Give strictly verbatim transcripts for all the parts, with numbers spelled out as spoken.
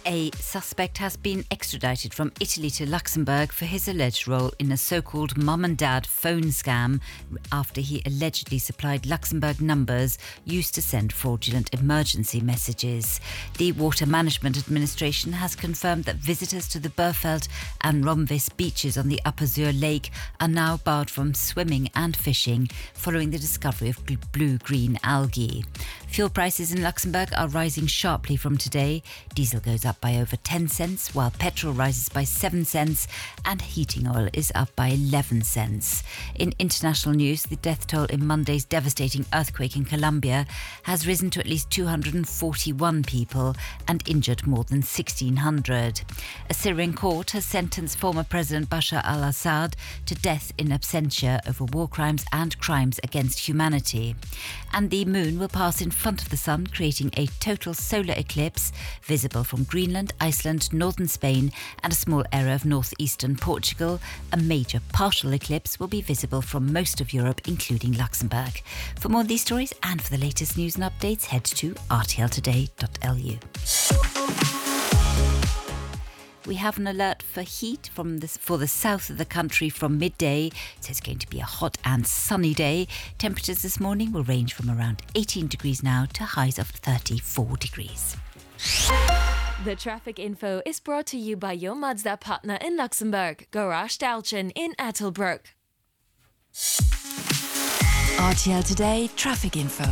A suspect has been extradited from Italy to Luxembourg for his alleged role in a so-called mum and dad phone scam after he allegedly supplied Luxembourg numbers used to send fraudulent emergency messages. The Water Management Administration has confirmed that visitors to the Burfeld and Romvis beaches on the Upper Zur Lake are now barred from swimming and fishing following the discovery of blue-green algae. Fuel prices in Luxembourg are rising sharply from today. Diesel goes up by over ten cents, while petrol rises by seven cents and heating oil is up by eleven cents. In international news, the death toll in Monday's devastating earthquake in Colombia has risen to at least two hundred forty-one people and injured more than sixteen hundred. A Syrian court has sentenced former President Bashar al-Assad to death in absentia over war crimes and crimes against humanity. And the moon will pass in front of the sun, creating a total solar eclipse visible from Greenland, Iceland, northern Spain and a small area of northeastern Portugal. A major partial eclipse will be visible from most of Europe, including Luxembourg. For more of these stories and for the latest news and updates, head to r t l today dot l u. We have an alert for heat from this, for the south of the country from midday. So it's going to be a hot and sunny day. Temperatures this morning will range from around eighteen degrees now to highs of thirty-four degrees. The traffic info is brought to you by your Mazda partner in Luxembourg, Garage Dalchen in Ettelbruck. R T L Today traffic info.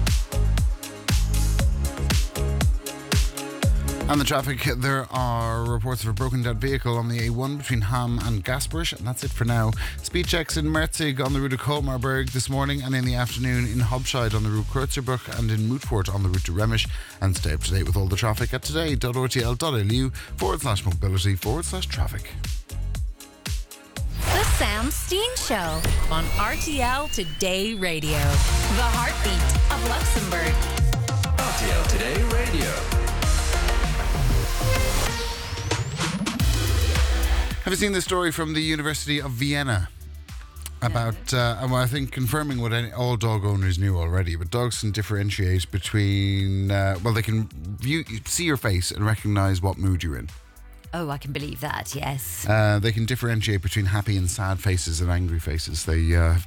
On the traffic, there are reports of a broken down vehicle on the A one between Ham and Gasbridge, and that's it for now. Speed checks in Merzig on the route to Colmarberg this morning, and in the afternoon in Hobscheid on the route Kreuzerbuch and in Mootfort on the route to Remish. And stay up to date with all the traffic at today.rtl.lu forward slash mobility forward slash traffic. The Sam Steen Show on R T L Today Radio. The heartbeat of Luxembourg. R T L Today Radio. Have you seen the story from the University of Vienna about, uh, well, I think confirming what any, all dog owners knew already, but dogs can differentiate between, uh, well, they can view, see your face and recognise what mood you're in. Oh, I can believe that, yes. Uh, they can differentiate between happy and sad faces and angry faces. They uh,